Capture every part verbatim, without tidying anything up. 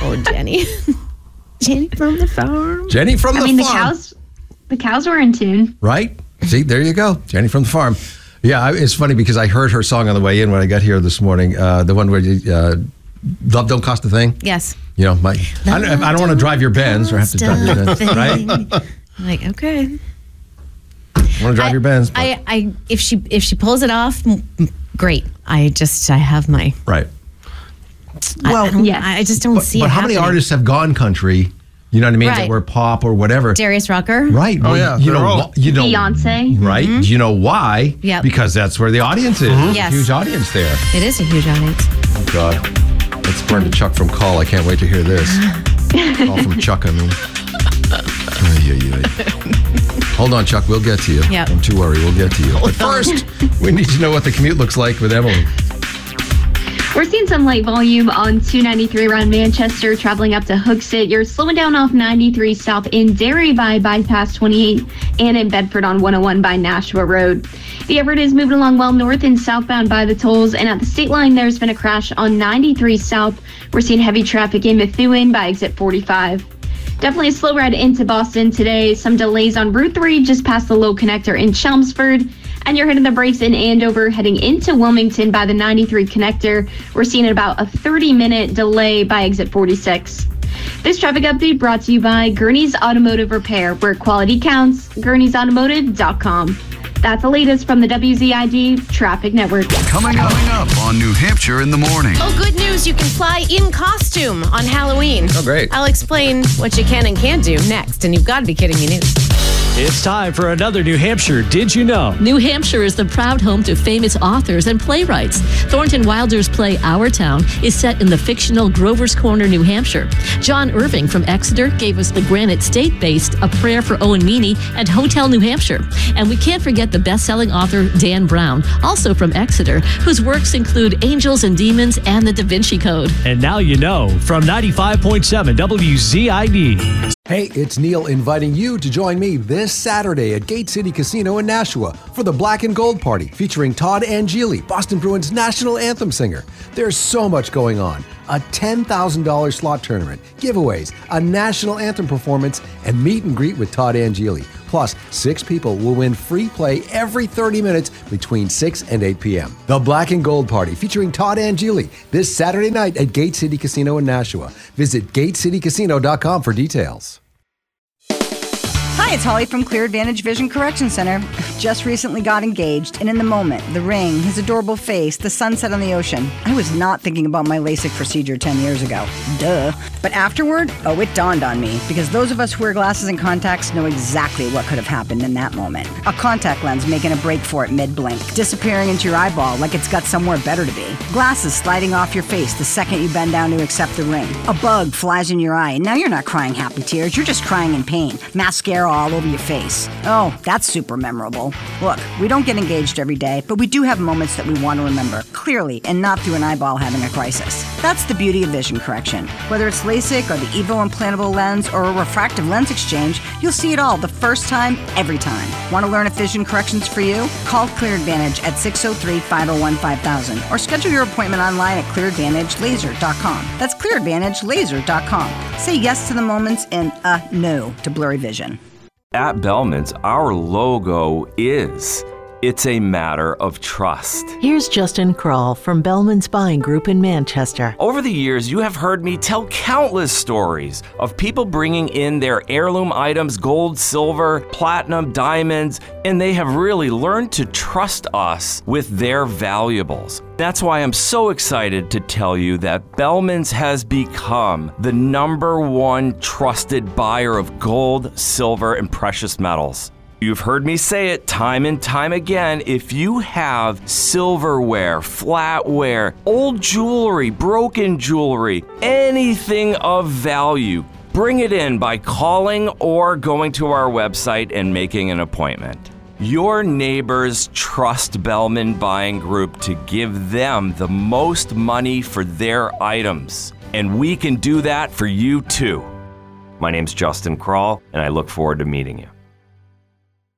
Oh, Jenny. Jenny from the farm. Jenny from the I mean, farm. the cows, the cows were in tune. Right? See, there you go. Jenny from the farm. Yeah, it's funny because I heard her song on the way in when I got here this morning. Uh, the one where you, uh, Love Don't Cost a Thing. Yes. You know, my I don't, I don't want to drive your Benz or have to drive your Benz, right? I'm like, okay. I want to drive I, your Benz. But. I, I, if she, if she pulls it off, m- great. I just, I have my. Right. I, Well, I, don't- yeah. I just don't But, see but it how many happening. artists have gone country? You know what I mean? Right. That were pop or whatever. Darius Rucker. Right. Oh, Well, yeah, You they're know. all- wh- You know. Beyonce. Right. Mm-hmm. Do you know why? Yep. Because that's where the audience is. There's a Yes. huge audience there. It is a huge audience. Oh God. Let's burn to Chuck from Call. I can't wait to hear this. Call from Chuck. I mean. Ay, ay, ay. Hold on, Chuck. We'll get to you. Yep. Don't you worry. We'll get to you. But first, we need to know what the commute looks like with Emily. We're seeing some light volume on two ninety-three around Manchester, traveling up to Hooksett. You're slowing down off ninety-three south in Derry by bypass twenty-eight and in Bedford on one oh one by Nashua Road. The Everett is moving along well north and southbound by the tolls. And at the state line, there's been a crash on ninety-three south. We're seeing heavy traffic in Methuen by exit forty-five. Definitely a slow ride into Boston today. Some delays on Route three just past the low connector in Chelmsford. And you're hitting the brakes in Andover, heading into Wilmington by the ninety-three connector. We're seeing about a thirty minute delay by exit forty-six. This traffic update brought to you by Gurney's Automotive Repair, where quality counts. Gurney's Automotive dot com. That's the latest from the W Z I D Traffic Network. Coming up, coming up on New Hampshire in the morning. Oh, good news. You can fly in costume on Halloween. Oh, great. I'll explain what you can and can't do next. And you've got to be kidding me, news. It's time for another New Hampshire Did You Know? New Hampshire is the proud home to famous authors and playwrights. Thornton Wilder's play Our Town is set in the fictional Grover's Corner, New Hampshire. John Irving from Exeter gave us the Granite State-based A Prayer for Owen Meany and Hotel New Hampshire. And we can't forget the best-selling author Dan Brown, also from Exeter, whose works include Angels and Demons and The Da Vinci Code. And now you know from ninety-five point seven W Z I D. Hey, it's Neil inviting you to join me this Saturday at Gate City Casino in Nashua for the Black and Gold Party featuring Todd Angeli, Boston Bruins national anthem singer. There's so much going on. A ten thousand dollars slot tournament, giveaways, a national anthem performance, and meet and greet with Todd Angeli. Plus, six people will win free play every thirty minutes between six and eight p.m. The Black and Gold Party featuring Todd Angeli this Saturday night at Gate City Casino in Nashua. Visit gate city casino dot com for details. Hi, it's Holly from Clear Advantage Vision Correction Center. Just recently got engaged, and in the moment, the ring, his adorable face, the sunset on the ocean, I was not thinking about my LASIK procedure ten years ago. Duh. But afterward, oh, it dawned on me, because those of us who wear glasses and contacts know exactly what could have happened in that moment. A contact lens making a break for it mid-blink, disappearing into your eyeball like it's got somewhere better to be. Glasses sliding off your face the second you bend down to accept the ring. A bug flies in your eye, and now you're not crying happy tears, you're just crying in pain. Mascara all over your face. Oh, that's super memorable. Look, we don't get engaged every day, but we do have moments that we want to remember, clearly, and not through an eyeball having a crisis. That's the beauty of vision correction. Whether it's LASIK or the EVO implantable lens or a refractive lens exchange, you'll see it all the first time, every time. Want to learn if vision correction's for you? Call Clear Advantage at six oh three, five oh one, five thousand or schedule your appointment online at clear advantage laser dot com. That's clear advantage laser dot com. Say yes to the moments and uh, no to blurry vision. At Bellman's, our logo is, it's a matter of trust. Here's Justin Kroll from Bellman's Buying Group in Manchester. Over the years, you have heard me tell countless stories of people bringing in their heirloom items, gold, silver, platinum, diamonds, and they have really learned to trust us with their valuables. That's why I'm so excited to tell you that Bellman's has become the number one trusted buyer of gold, silver, and precious metals. You've heard me say it time and time again. If you have silverware, flatware, old jewelry, broken jewelry, anything of value, bring it in by calling or going to our website and making an appointment. Your neighbors trust Bellman Buying Group to give them the most money for their items, and we can do that for you too. My name's Justin Kroll, and I look forward to meeting you.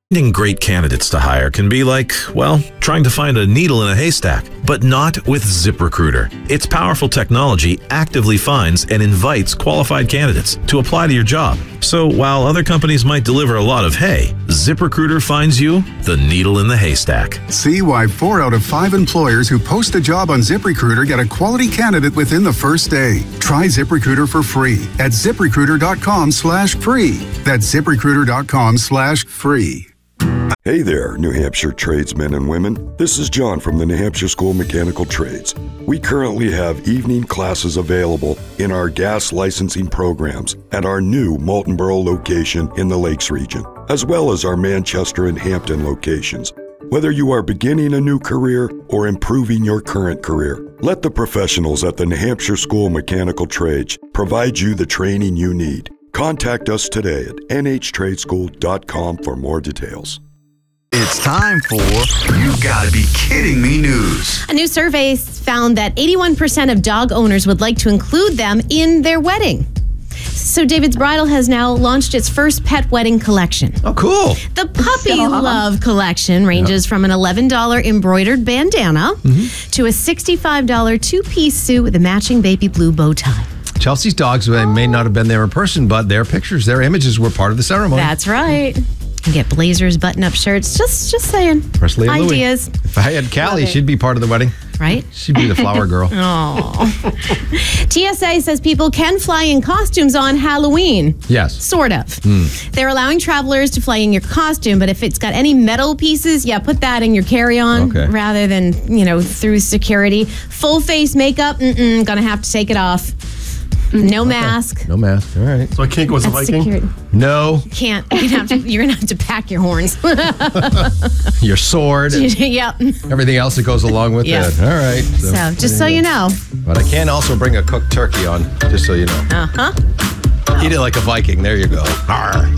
Finding great candidates to hire can be like, well, trying to find a needle in a haystack, but not with ZipRecruiter. Its powerful technology actively finds and invites qualified candidates to apply to your job. So while other companies might deliver a lot of hay, ZipRecruiter finds you the needle in the haystack. See why four out of five employers who post a job on ZipRecruiter get a quality candidate within the first day. Try ZipRecruiter for free at ZipRecruiter.com slash free. That's ZipRecruiter.com slash free. Hey there, New Hampshire tradesmen and women. This is John from the New Hampshire School of Mechanical Trades. We currently have evening classes available in our gas licensing programs at our new Moultonborough location in the Lakes region, as well as our Manchester and Hampton locations. Whether you are beginning a new career or improving your current career, let the professionals at the New Hampshire School of Mechanical Trades provide you the training you need. Contact us today at N H trade school dot com for more details. It's time for You Gotta Be Kidding Me news. A new survey found that eighty-one percent of dog owners would like to include them in their wedding. So David's Bridal has now launched its first pet wedding collection. Oh, cool. The Puppy Love collection ranges yep. from an eleven dollars embroidered bandana mm-hmm. to a sixty-five dollars two-piece suit with a matching baby blue bow tie. Chelsea's dogs they may not have been there in person, but their pictures, their images were part of the ceremony. That's right. You get blazers, button-up shirts. Just just saying. Presley and Ideas. Louis. If I had Callie, she'd be part of the wedding. Right? She'd be the flower girl. Oh. T S A says people can fly in costumes on Halloween. Yes. Sort of. Mm. They're allowing travelers to fly in your costume, but if it's got any metal pieces, yeah, put that in your carry-on okay. rather than, you know, through security. Full face makeup, mm-mm, gonna have to take it off. No mask. Okay. No mask. All right. So I can't go as a Viking? Security. No. You can't. You're gonna, have to, you're gonna have to pack your horns. Your sword. Yep. Everything else that goes along with yep. it. All right. So, so just so you know. But I can also bring a cooked turkey on, just so you know. Uh-huh. Eat it like a Viking. There you go. Arr.